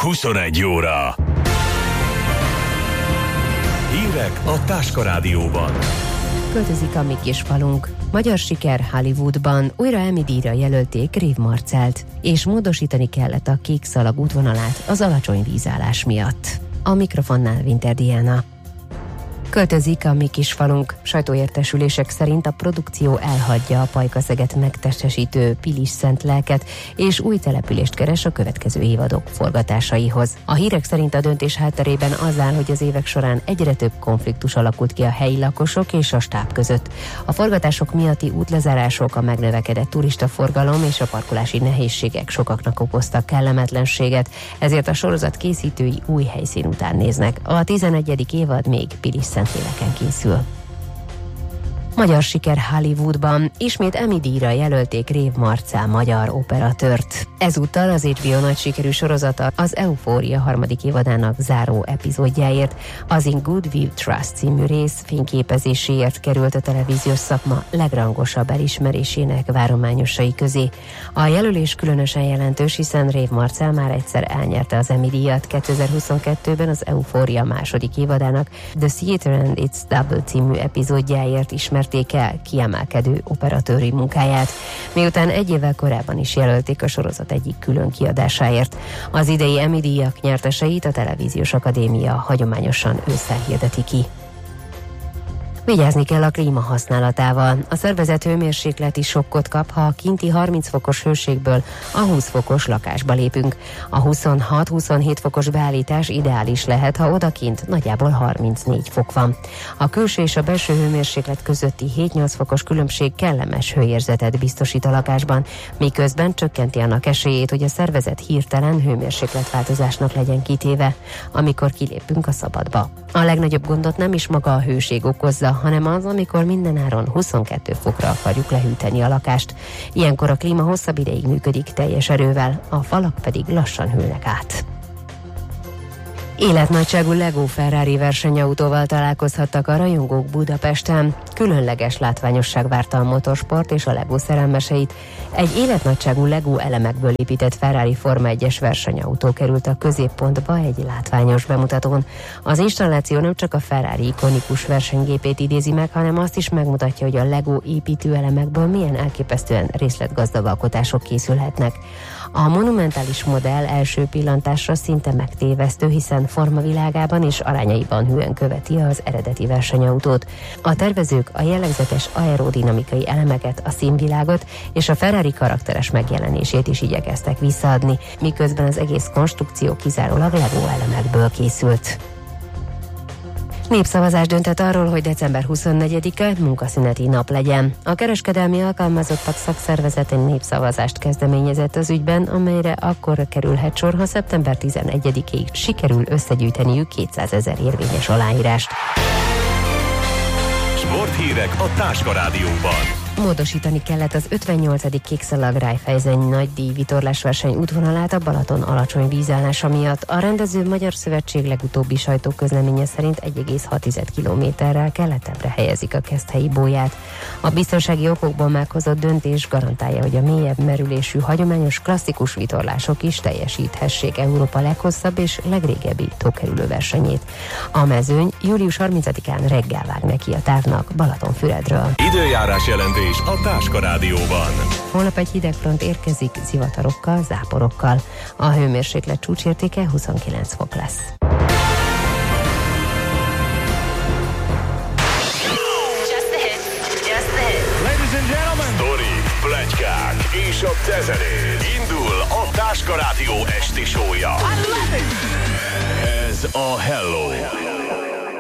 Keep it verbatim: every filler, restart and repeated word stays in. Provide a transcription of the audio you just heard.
huszonegy óra. Hírek a Táska Rádióban. Költözik a mi kis falunk. Magyar siker Hollywoodban, újra Emmy-díjra jelölték Rév Marcelt, és módosítani kellett a kék szalag útvonalát az alacsony vízállás miatt. A mikrofonnál Winter Diana. Költözik a mi kis falunk. Sajtóértesülések szerint a produkció elhagyja a Pajkaszeget megtestesítő Pilis Szent Lelket, és új települést keres a következő évadok forgatásaihoz. A hírek szerint a döntés hátterében az áll, hogy az évek során egyre több konfliktus alakult ki a helyi lakosok és a stáb között. A forgatások miatti útlezárások, a megnövekedett turistaforgalom és a parkolási nehézségek sokaknak okoztak kellemetlenséget, ezért a sorozat készítői új helyszín után néznek. A tizenegyedik évad még Pilis Szentléleken készül. Magyar siker Hollywoodban, ismét Emmy-díjra jelölték Rév Marcel magyar operatőrt. Ezúttal az há bé o nagy sikerű sorozata az Eufória harmadik évadának záró epizódjáért, az In Good We Trust című rész fényképezéséért került a televíziós szakma legrangosabb elismerésének várományosai közé. A jelölés különösen jelentős, hiszen Rév Marcel már egyszer elnyerte az Emmy-díjat. kétezer-huszonkettőben az Eufória második évadának The Theater and Its Double című epizódjáért ismert el kiemelkedő operatőri munkáját, miután egy évvel korábban is jelölték a sorozat egyik külön kiadásáért. Az idei Emmy-díjak nyerteseit a Televíziós Akadémia hagyományosan ősszel hirdeti ki. Vigyázni kell a klíma használatával. A szervezet hőmérsékleti sokkot kap, ha a kinti harminc fokos hőségből a húsz fokos lakásba lépünk. A huszonhat-huszonhét fokos beállítás ideális lehet, ha odakint nagyjából harmincnégy fok van. A külső és a belső hőmérséklet közötti hét-nyolc fokos különbség kellemes hőérzetet biztosít a lakásban, miközben csökkenti annak esélyét, hogy a szervezet hirtelen hőmérsékletváltozásnak legyen kitéve, amikor kilépünk a szabadba. A legnagyobb gondot nem is maga a hőség okozza, hanem az, amikor mindenáron huszonkettő fokra akarjuk lehűteni a lakást. Ilyenkor a klíma hosszabb ideig működik teljes erővel, a falak pedig lassan hűlnek át. Életnagyságú Lego Ferrari versenyautóval találkozhattak a rajongók Budapesten. Különleges látványosság várta a motorsport és a Lego szerelmeseit. Egy életnagyságú Lego elemekből épített Ferrari Forma egyes versenyautó került a középpontba egy látványos bemutatón. Az installáció nem csak a Ferrari ikonikus versenygépét idézi meg, hanem azt is megmutatja, hogy a Lego építőelemekből milyen elképesztően részletgazdag alkotások készülhetnek. A monumentális modell első pillantásra szinte megtévesztő, hiszen formavilágában és arányaiban hűen követi az eredeti versenyautót. A tervezők a jellegzetes aerodinamikai elemeket, a színvilágot és a Ferrari karakteres megjelenését is igyekeztek visszaadni, miközben az egész konstrukció kizárólag Lego elemekből készült. Népszavazás döntött arról, hogy december huszonnegyedike munkaszüneti nap legyen. A kereskedelmi alkalmazottak szakszervezete népszavazást kezdeményezett az ügyben, amelyre akkor kerülhet sor, ha szeptember tizenegyedikéig sikerül összegyűjteniük kétszázezer érvényes aláírást. Sporthírek a Táska Rádióban. Módosítani kellett az ötvennyolcadik kékszalag Rájfeisen nagy díjvitorlásverseny útvonalát a Balaton alacsony vízállása miatt. A rendező Magyar Szövetség legutóbbi sajtóközleménye szerint egy egész hat kilométerrel keletebbre helyezik a keszthelyi bóját. A biztonsági okokból meghozott döntés garantálja, hogy a mélyebb merülésű hagyományos klasszikus vitorlások is teljesíthessék Európa leghosszabb és legrégebbi tókerülő versenyét. A mezőny július harmincadikán reggel vág neki a távnak Balatonfüredről. Időjárás jelentés a Táska Rádióban. Holnap egy hideg front érkezik zivatarokkal, záporokkal. A hőmérséklet csúcsértéke huszonkilenc fok lesz. Ladies and gentlemen, sztorik, pletykák és a tezenét. Indul a Táska Rádió esti show-ja. Ez a